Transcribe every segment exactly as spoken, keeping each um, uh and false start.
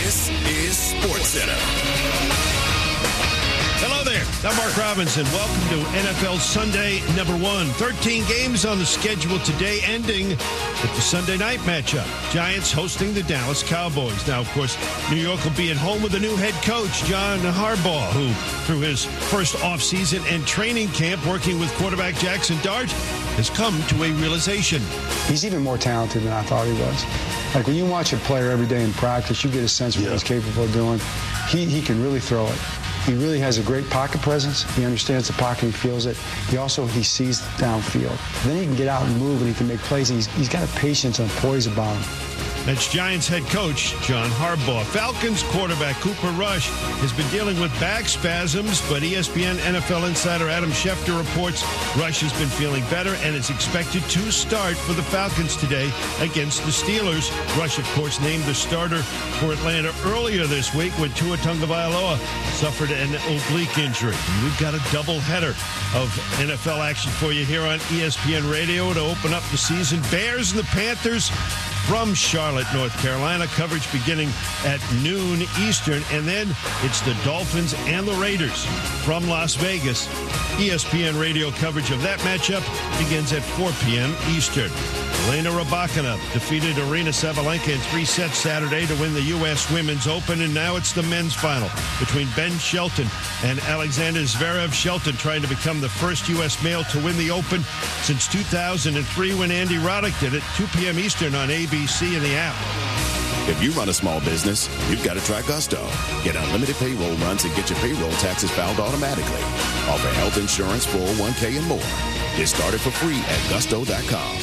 This is SportsCenter. Hello there. I'm Mark Robinson. Welcome to N F L Sunday number one. thirteen games on the schedule today, ending with the Sunday night matchup. Giants hosting the Dallas Cowboys. Now, of course, New York will be at home with a new head coach, John Harbaugh, who, through his first offseason and training camp working with quarterback Jackson Dart, has come to a realization. He's even more talented than I thought he was. Like, when you watch a player every day in practice, you get a sense of what yeah. he's capable of doing. He, he can really throw it. He really has a great pocket presence. He understands the pocket. He feels it. He also, he sees downfield. Then he can get out and move, and he can make plays. He's, he's got a patience and a poise about him. That's Giants head coach John Harbaugh. Falcons quarterback Cooper Rush has been dealing with back spasms, but E S P N N F L insider Adam Schefter reports Rush has been feeling better and is expected to start for the Falcons today against the Steelers. Rush, of course, named the starter for Atlanta earlier this week when Tua Tagovailoa suffered an oblique injury. And we've got a doubleheader of N F L action for you here on E S P N Radio to open up the season. Bears and the Panthers from Charlotte, North Carolina. Coverage beginning at noon Eastern. And then it's the Dolphins and the Raiders from Las Vegas. E S P N radio coverage of that matchup begins at four p.m. Eastern. Elena Rybakina defeated Aryna Sabalenka in three sets Saturday to win the U S Women's Open, and now it's the men's final between Ben Shelton and Alexander Zverev. Shelton trying to become the first U S male to win the Open since two thousand three when Andy Roddick did it. two p.m. Eastern on A B C and the app. If you run a small business, you've got to try Gusto. Get unlimited payroll runs and get your payroll taxes filed automatically. Offer health insurance, four oh one k, and more. Get started for free at gusto dot com.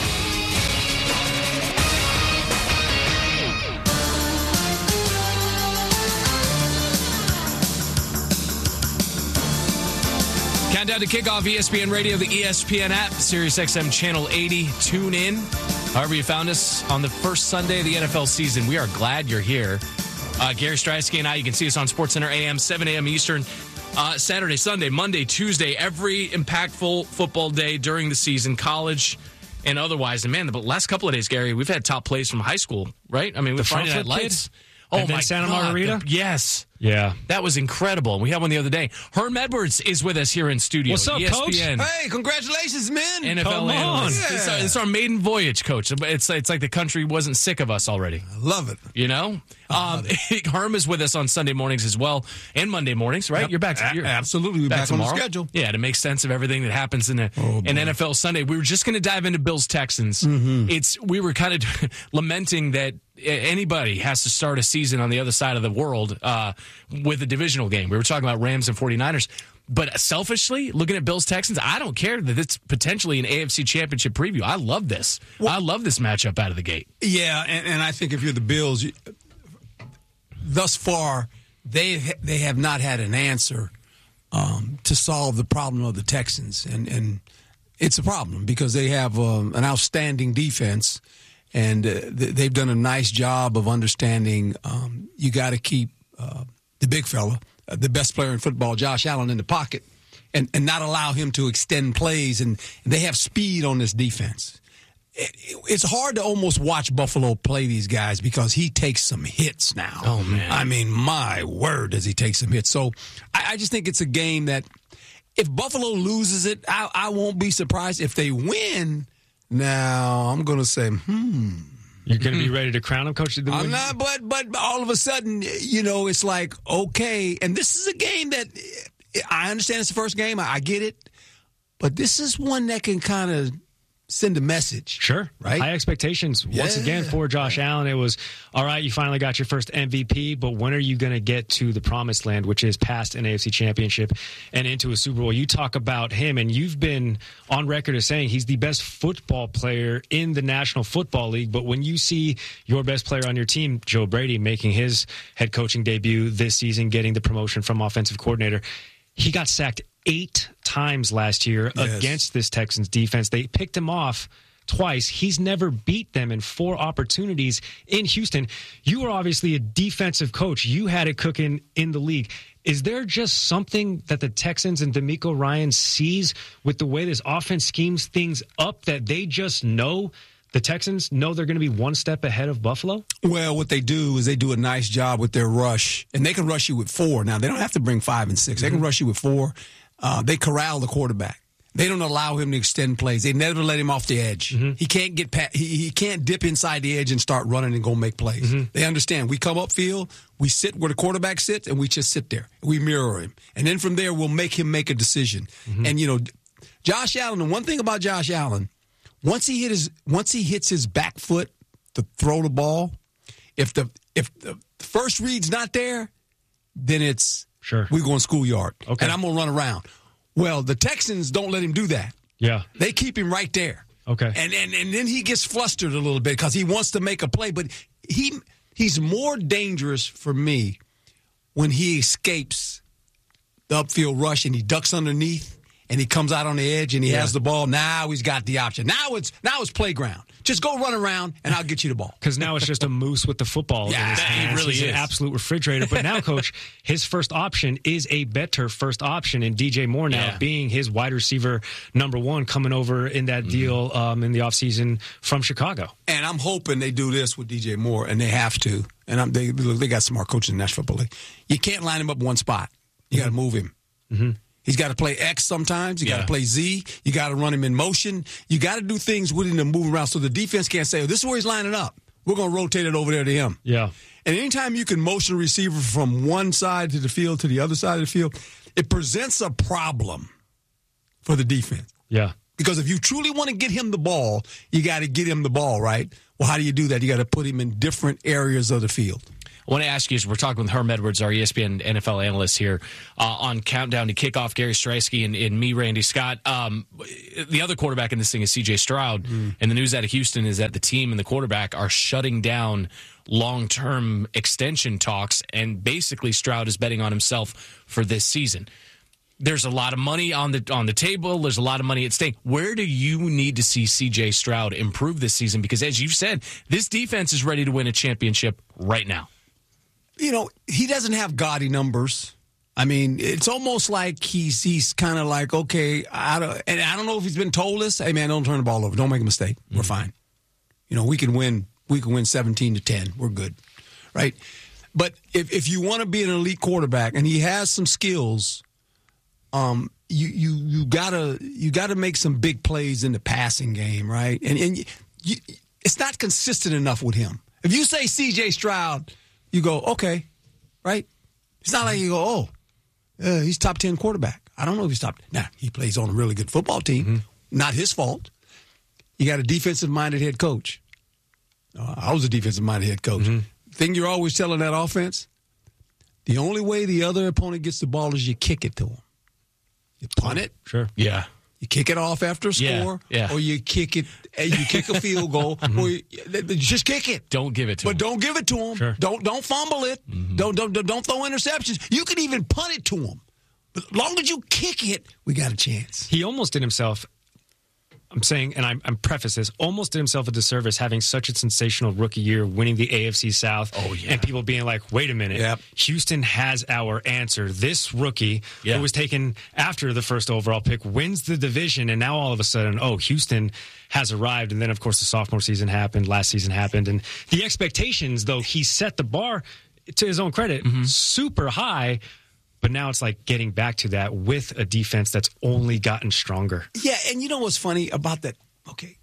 Countdown to kickoff, E S P N Radio, the E S P N app, Sirius X M Channel eighty. Tune in. However you found us on the first Sunday of the N F L season, we are glad you're here. Uh, Gary Stradisky and I, you can see us on SportsCenter A M, seven a.m. Eastern, uh, Saturday, Sunday, Monday, Tuesday, every impactful football day during the season, college and otherwise. And, man, the last couple of days, Gary, we've had top plays from high school, right? I mean, with Friday Night Lights. Oh, and my Santa God. Margarita? The, yes. Yeah. That was incredible. We had one the other day. Herm Edwards is with us here in studio. What's up, E S P N. Coach? Hey, congratulations, man. N F L Come analyst. on. It's, Yeah. our, it's our maiden voyage, Coach. It's it's like the country wasn't sick of us already. I love it. You know? Um, Herm is with us on Sunday mornings as well, and Monday mornings, right? Yep. You're back. To, you're A- absolutely. We're back on the tomorrow. schedule. Yeah, to make sense of everything that happens in, a, Oh, in boy. N F L Sunday. We were just going to dive into Bills-Texans. Mm-hmm. It's We were kind of lamenting that anybody has to start a season on the other side of the world uh, with a divisional game. We were talking about Rams and 49ers. But selfishly, looking at Bills-Texans, I don't care that it's potentially an A F C Championship preview. I love this. Well, I love this matchup out of the gate. Yeah, and, and I think if you're the Bills, you, thus far, they they have not had an answer um, to solve the problem of the Texans. And, and it's a problem because they have um, an outstanding defense, and uh, they've done a nice job of understanding um, you got to keep uh, the big fella, uh, the best player in football, Josh Allen, in the pocket and, and not allow him to extend plays. And, and they have speed on this defense. It, it, it's hard to almost watch Buffalo play these guys because he takes some hits now. Oh, man. I mean, my word, does he take some hits. So I, I just think it's a game that if Buffalo loses it, I, I won't be surprised. If they win, now I'm going to say, hmm. You're going to be ready to crown him, Coach? I'm not, but but all of a sudden, you know, it's like, okay. And this is a game that I understand it's the first game. I, I get it. But this is one that can kind of send a message. Sure. Right? High expectations. Once Yeah. again, for Josh Allen, it was, all right, you finally got your first M V P, but when are you going to get to the promised land, which is past an A F C championship and into a Super Bowl? You talk about him, and you've been on record as saying he's the best football player in the National Football League, but when you see your best player on your team, Joe Brady, making his head coaching debut this season, getting the promotion from offensive coordinator, he got sacked eight times last year Yes. against this Texans defense. They picked him off twice. He's never beat them in four opportunities in Houston. You are obviously a defensive coach. You had it cooking in the league. Is there just something that the Texans and DeMeco Ryan sees with the way this offense schemes things up that they just know the Texans know they're going to be one step ahead of Buffalo? Well, what they do is they do a nice job with their rush, and they can rush you with four. Now, they don't have to bring five and six. They can rush you with four. Uh, they corral the quarterback. They don't allow him to extend plays. They never let him off the edge. Mm-hmm. He can't get pat, he, he can't dip inside the edge and start running and go make plays. Mm-hmm. They understand. We come upfield, we sit where the quarterback sits, and we just sit there. We mirror him. And then from there, we'll make him make a decision. Mm-hmm. And, you know, Josh Allen, the one thing about Josh Allen, once he hit his once he hits his back foot to throw the ball, if the if the first read's not there, then it's sure we're going schoolyard. Okay. And I'm going to run around. Well, the Texans don't let him do that. Yeah. They keep him right there. Okay. And and, and then he gets flustered a little bit because he wants to make a play. But he he's more dangerous for me when he escapes the upfield rush and he ducks underneath and he comes out on the edge and he yeah. has the ball. Now he's got the option. Now it's now it's playground. Just go run around and I'll get you the ball. Because now it's just a moose with the football. Yeah, in his hands. it really He's is. an absolute refrigerator. But now, Coach, his first option is a better first option in D J Moore now, yeah. being his wide receiver number one coming over in that mm-hmm. deal um, in the offseason from Chicago. And I'm hoping they do this with D J Moore, and they have to. And I'm, they they got smart coaches in the National Football League. You can't line him up one spot. You mm-hmm. got to move him. Mm-hmm. He's got to play X sometimes. You yeah. got to play Z. You got to run him in motion. You got to do things with him to move around so the defense can't say, oh, this is where he's lining up. We're going to rotate it over there to him. Yeah. And anytime you can motion a receiver from one side to the field to the other side of the field, it presents a problem for the defense. Yeah. Because if you truly want to get him the ball, you got to get him the ball, right? Well, how do you do that? You got to put him in different areas of the field. I want to ask you, as we're talking with Herm Edwards, our E S P N N F L analyst here, uh, on Countdown to Kickoff, Gary Streisky and, and me, Randy Scott. Um, the other quarterback in this thing is C J Stroud, mm. and the news out of Houston is that the team and the quarterback are shutting down long-term extension talks, and basically Stroud is betting on himself for this season. There's a lot of money on the on the table. There's a lot of money at stake. Where do you need to see C J Stroud improve this season? Because as you've said, this defense is ready to win a championship right now. You know, he doesn't have gaudy numbers. I mean, it's almost like he's he's kind of like, okay, I don't, and I don't know if he's been told this. Hey, man, don't turn the ball over. Don't make a mistake. Mm-hmm. We're fine. You know, we can win. We can win seventeen to ten. We're good, right? But if if you want to be an elite quarterback, and he has some skills, um, you you you gotta you gotta make some big plays in the passing game, right? And and you, you, it's not consistent enough with him. If you say C J Stroud, you go, okay, right? It's not like you go, oh, uh, he's top ten quarterback. I don't know if he's top. Now, he plays on a really good football team. Mm-hmm. Not his fault. You got a defensive-minded head coach. Uh, I was a defensive-minded head coach. Mm-hmm. Thing you're always telling that offense, the only way the other opponent gets the ball is you kick it to him. You punt it. Sure. Yeah. You kick it off after a score, yeah, yeah. or you kick it, you kick a field goal, mm-hmm. or you, just kick it. Don't give it to but him. But don't give it to him. Sure. Don't don't fumble it. Mm-hmm. Don't, don't don't throw interceptions. You can even punt it to him. But as long as you kick it, we got a chance. He almost did himself. I'm saying, and I'm, I'm preface this, almost did himself a disservice having such a sensational rookie year, winning the A F C South, oh, yeah. and people being like, wait a minute, yep. Houston has our answer. This rookie yeah. who was taken after the first overall pick wins the division, and now all of a sudden, oh, Houston has arrived. And then, of course, the sophomore season happened, last season happened, and the expectations, though, he set the bar, to his own credit, mm-hmm. super high. But now it's like getting back to that with a defense that's only gotten stronger. Yeah, and you know what's funny about that? Okay.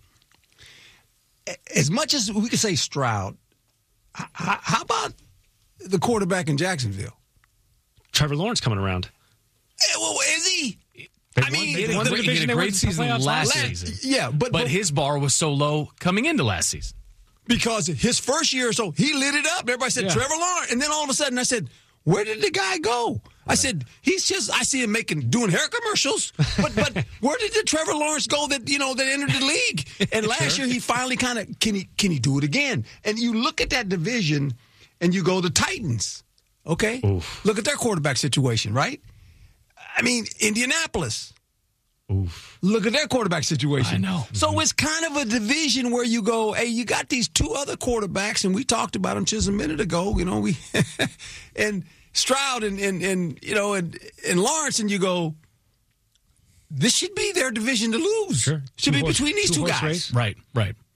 As much as we could say Stroud, how about the quarterback in Jacksonville? Trevor Lawrence coming around. Well, is he? They I won, mean, they he won had the a division, they great went to season playoffs last last season. Yeah, but, but but his bar was so low coming into last season. Because his first year or so, he lit it up. Everybody said, yeah. Trevor Lawrence. And then all of a sudden I said, where did the guy go? I said, he's just, I see him making, doing hair commercials, but but where did the Trevor Lawrence go that, you know, that entered the league? And last sure. year he finally kind of, can he can he do it again? And you look at that division and you go, the Titans, okay? Oof. Look at their quarterback situation, right? I mean, Indianapolis. Oof. Look at their quarterback situation. I know. So Mm-hmm. it's kind of a division where you go, hey, you got these two other quarterbacks, and we talked about them just a minute ago, you know, we and Stroud and, and, and you know, and, and Lawrence, and you go, this should be their division to lose. Sure. Should Two be horse, between these two, two horse guys. race. Right, right.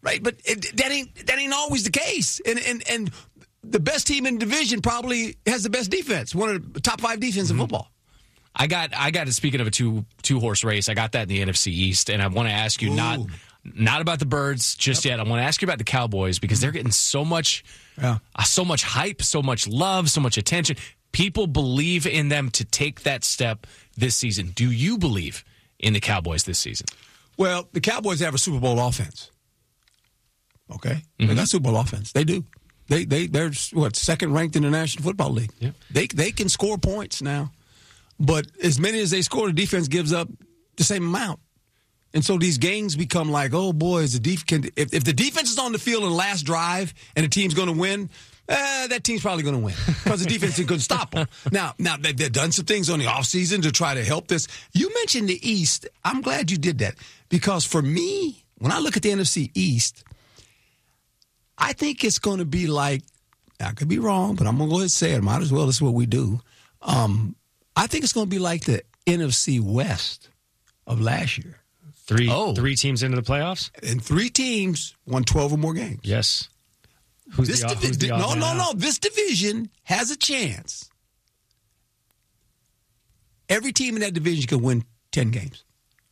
right? But it, that ain't that ain't always the case. And and and the best team in the division probably has the best defense, one of the top five defense in football. I got I got. Speaking of a two two horse race, I got that in the N F C East, and I want to ask you Ooh. not not about the Birds just yet. I want to ask you about the Cowboys because they're getting so much, Yeah. uh, so much hype, so much love, so much attention. People believe in them to take that step this season. Do you believe in the Cowboys this season? Well, the Cowboys have a Super Bowl offense. Okay, Mm-hmm. they got Super Bowl offense. They do. They they they're what second ranked in the National Football League. Yeah. They they can score points now, but as many as they score, the defense gives up the same amount. And so these games become like, oh boy, is the def- can, if, if the defense is on the field in the last drive and the team's going to win, eh, that team's probably going to win because the defense couldn't stop them. Now, now they've, they've done some things on the offseason to try to help this. You mentioned the East. I'm glad you did that because for me, when I look at the N F C East, I think it's going to be like, I could be wrong, but I'm going to go ahead and say it. Might as well. This is what we do. Um, I think it's going to be like the N F C West of last year. Three Oh. three teams into the playoffs? And three teams won twelve or more games. Yes. Who's This the, divi- who's the odd no, man no, out? no. This division has a chance. Every team in that division can win ten games.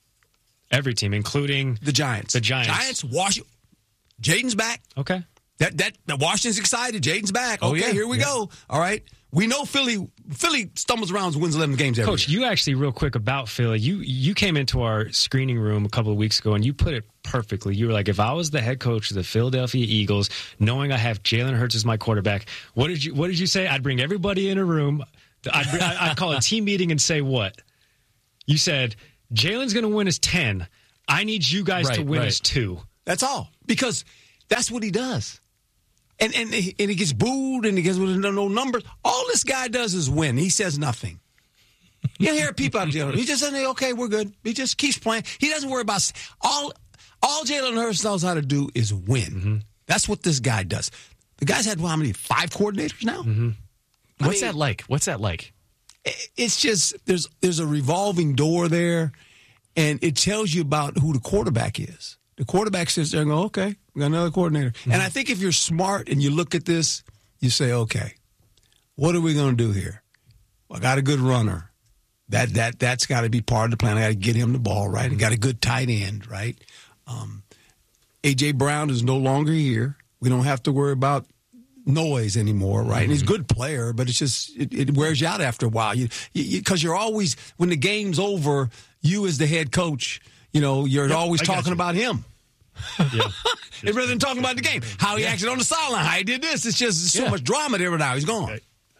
Every team, including The Giants. The Giants. Giants, Washington. Jaden's back. Okay. That that the Washington's excited. Jaden's back. Oh, Okay, yeah. here we Yeah. go. All right. We know Philly Philly stumbles around and wins eleven games every Coach, year. you actually, real quick about Philly, you you came into our screening room a couple of weeks ago and you put it perfectly. You were like, if I was the head coach of the Philadelphia Eagles, knowing I have Jalen Hurts as my quarterback, what did you what did you say? I'd bring everybody in a room. I'd, I'd call a team meeting and say what? You said, Jalen's going to win as ten. I need you guys Right, to win right. as two. That's all. Because that's what he does. And and and he gets booed and he gets with no, no numbers. All this guy does is win. He says nothing. You hear people out there. He just says, okay, we're good. He just keeps playing. He doesn't worry about all all Jalen Hurts knows how to do is win. Mm-hmm. That's what this guy does. The guy's had well, how many? Five coordinators now? Mm-hmm. I What's mean, that like? What's that like? It's just there's there's a revolving door there, and it tells you about who the quarterback is. The quarterback sits there and go, okay, we got another coordinator. Mm-hmm. And I think if you're smart and you look at this, you say, okay, what are we going to do here? Well, I got a good runner. That that that's got to be part of the plan. I got to get him the ball right. I got a good tight end, right? Um, A J Brown is no longer here. We don't have to worry about noise anymore, right? Mm-hmm. And he's a good player, but it's just it, it wears you out after a while. You because you, you're always when the game's over, you as the head coach, you know, you're Yep, always I got talking you. about him. Yeah. And rather than talking about the game, how he acted on the sideline, how he did this, it's just so Yeah. much drama there now. He's gone. Okay.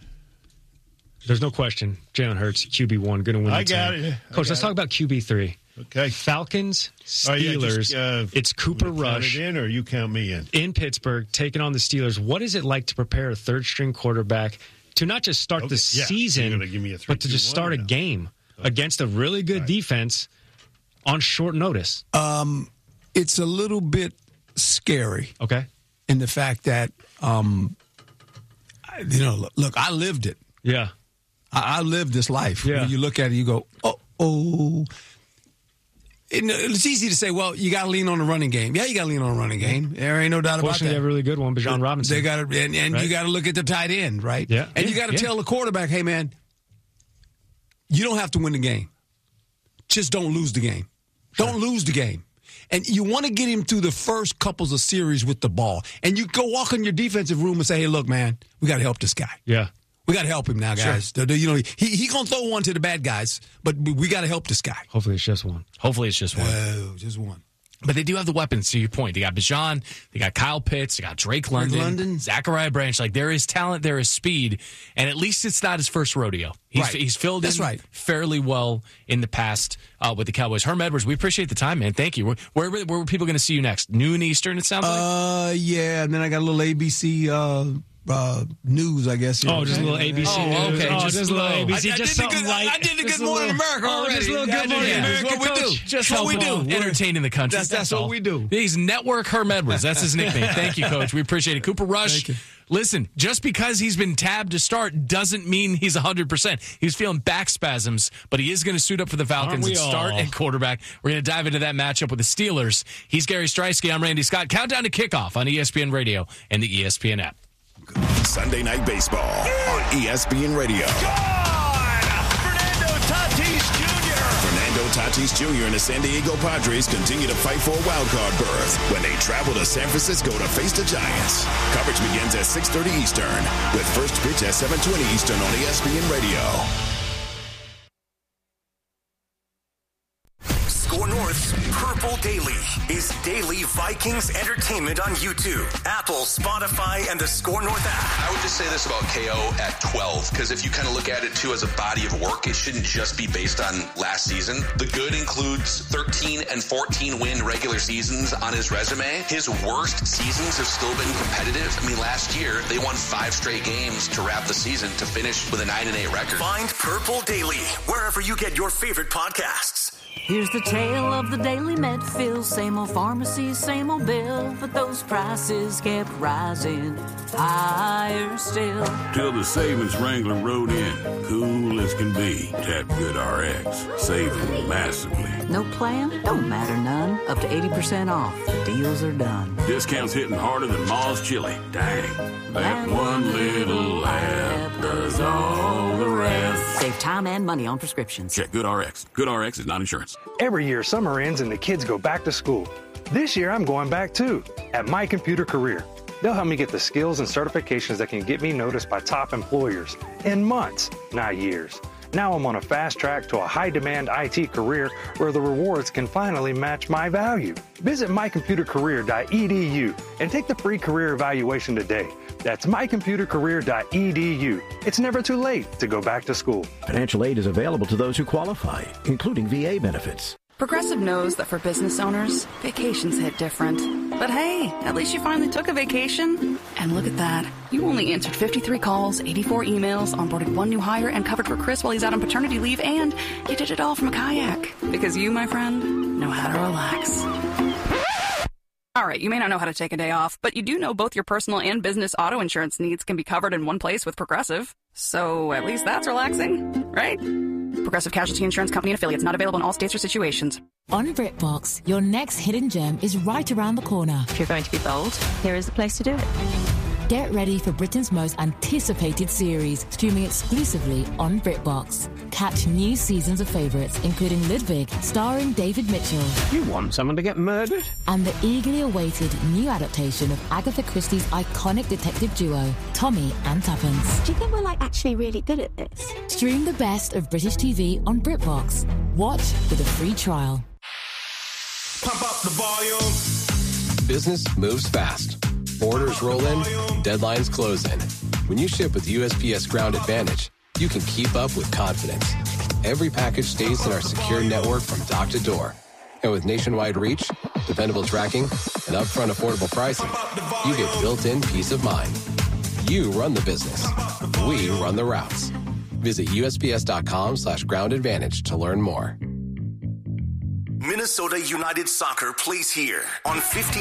There's no question. Jalen Hurts, Q B one, going to win I the got ten. it. I Coach, let's got talk about Q B three. Okay. Falcons, Oh, yeah, Steelers. just, uh, it's Cooper want me to count Rush it in, or you count me in. in Pittsburgh taking on the Steelers. What is it like to prepare a third string quarterback to not just start Okay, the yeah. season, You're gonna give me a three, but to two, just one start a now. game against a really good Right. defense on short notice? Um, it's a little bit scary Okay. in the fact that, um, I- you know, look, look, I lived it. Yeah. I, I lived this life. Yeah. When you look at it, you go, oh, oh. It, it's easy to say, well, you got to lean on the running game. Yeah, you got to lean on the running game. There ain't no doubt about Fortunately, that. they have a really good one, Bijan Robinson. They got to, and, and Right. you got to look at the tight end, right? Yeah. And you Yeah, got to yeah. tell the quarterback, hey, man, you don't have to win the game. Just don't lose the game. Don't lose the game. And you want to get him through the first couples of series with the ball. And you go walk in your defensive room and say, hey, look, man, we got to help this guy. Yeah. We got to help him now, guys. The- the- You know, he he gonna throw one to the bad guys, but we got to help this guy. Hopefully, it's just one. Hopefully, it's just one. Oh, just one. But they do have the weapons, to your point. They got Bijan, they got Kyle Pitts, they got Drake London, London. Zachariah Branch. Like, there is talent, there is speed, and at least it's not his first rodeo. He's, Right. he's filled That's in right. fairly well in the past uh, with the Cowboys. Herm Edwards, we appreciate the time, man. Thank you. Where, where, where are people going to see you next? Noon Eastern, it sounds like? Uh, yeah, and then I got a little A B C uh, uh, news, I guess. Oh, just a little A B C Oh, news. okay, Oh, just just a little slow. A B C. I, I Just did the something good, light. I did the Just Good a Morning little- America oh, already. just a little I Good did Morning that. America. That's what we Coach. do. Just That's what we help do. out. Entertaining the country. That's, that's what we do. He's Network Herm Edwards. That's his nickname. Thank you, Coach. We appreciate it. Cooper Rush, Thank you. listen, just because he's been tabbed to start doesn't mean he's one hundred percent. He's feeling back spasms, but he is going to suit up for the Falcons Aren't we and start all? at quarterback. We're going to dive into that matchup with the Steelers. He's Gary Streisky. I'm Randy Scott. Countdown to kickoff on E S P N Radio and the E S P N app. Sunday Night Baseball on E S P N Radio. Fernando Tatis Junior Fernando Tatis Junior and the San Diego Padres continue to fight for a wild card berth when they travel to San Francisco to face the Giants. Coverage begins at six thirty Eastern with first pitch at seven twenty Eastern on E S P N Radio. Score North's Purple Daily is daily Vikings entertainment on YouTube, Apple, Spotify, and the Score North app. I would just say this about K O at twelve, because if you kind of look at it, too, as a body of work, it shouldn't just be based on last season. The good includes thirteen and fourteen win regular seasons on his resume. His worst seasons have still been competitive. I mean, last year, they won five straight games to wrap the season to finish with a nine and eight record. Find Purple Daily wherever you get your favorite podcasts. Here's the tale of the Daily Medfield. Same old pharmacy, same old bill, but those prices kept rising higher still. Till the savings Wrangler rode in, cool as can be. Tap Good R X, saving massively. No plan? Don't matter none. Up to eighty percent off. The deals are done. Discounts hitting harder than Ma's chili. Dang, that one little app does all the rest. Save time and money on prescriptions. Check Good R X. Good R X is not insurance. Every year, summer ends and the kids go back to school. This year, I'm going back too, at My Computer Career. They'll help me get the skills and certifications that can get me noticed by top employers in months, not years. Now I'm on a fast track to a high-demand I T career where the rewards can finally match my value. Visit my computer career dot e d u and take the free career evaluation today. That's my computer career dot e d u. It's never too late to go back to school. Financial aid is available to those who qualify, including V A benefits. Progressive knows that for business owners, vacations hit different. But hey, at least you finally took a vacation. And look at that. You only answered fifty-three calls, eighty-four emails, onboarded one new hire, and covered for Chris while he's out on paternity leave, and you did it all from a kayak. Because you, my friend, know how to relax. All right, you may not know how to take a day off, but you do know both your personal and business auto insurance needs can be covered in one place with Progressive. So at least that's relaxing, right? Progressive Casualty Insurance Company and affiliates, not available in all states or situations. On BritBox, your next hidden gem is right around the corner. If you're going to be bold, here is the place to do it. Get ready for Britain's most anticipated series, streaming exclusively on BritBox. Catch new seasons of favourites, including Ludwig, starring David Mitchell. You want someone to get murdered? And the eagerly awaited new adaptation of Agatha Christie's iconic detective duo, Tommy and Tuppence. Do you think we're like actually really good at this? Stream the best of British T V on BritBox. Watch with a free trial. Pump up the volume. Business moves fast. Orders roll in, deadlines close in. When you ship with U S P S Ground Advantage, you can keep up with confidence. Every package stays in our secure network from dock to door. And with nationwide reach, dependable tracking, and upfront affordable pricing, you get built-in peace of mind. You run the business. We run the routes. Visit usps.com slash ground advantage to learn more. Minnesota United Soccer plays here on fifteen